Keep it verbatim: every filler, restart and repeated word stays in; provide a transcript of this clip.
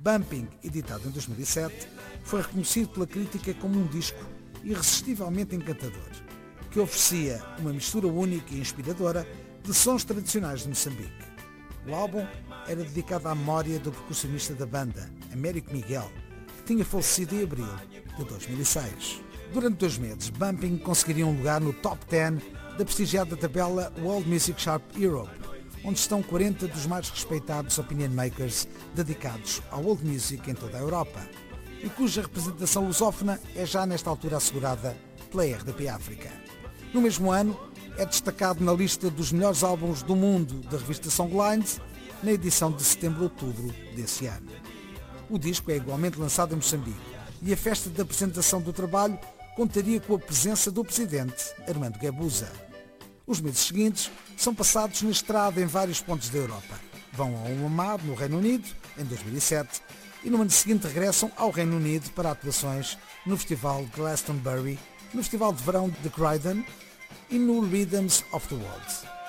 Bumping, editado em dois mil e sete, foi reconhecido pela crítica como um disco irresistivelmente encantador, que oferecia uma mistura única e inspiradora de sons tradicionais de Moçambique. O álbum era dedicado à memória do percussionista da banda, Américo Miguel, que tinha falecido em abril de dois mil e seis. Durante dois meses, Bumping conseguiria um lugar no top dez da prestigiada tabela World Music Chart Europe, onde estão quarenta dos mais respeitados opinion makers dedicados ao world music em toda a Europa, e cuja representação lusófona é já nesta altura assegurada pela R D P África. No mesmo ano, é destacado na lista dos melhores álbuns do mundo da revista Songlines, na edição de setembro-outubro desse ano. O disco é igualmente lançado em Moçambique e a festa de apresentação do trabalho contaria com a presença do presidente Armando Guebuza. Os meses seguintes são passados na estrada em vários pontos da Europa. Vão ao Umamar, no Reino Unido, em dois mil e sete, e no ano seguinte regressam ao Reino Unido para atuações no Festival Glastonbury, no Festival de Verão de Croydon e no Rhythms of the World.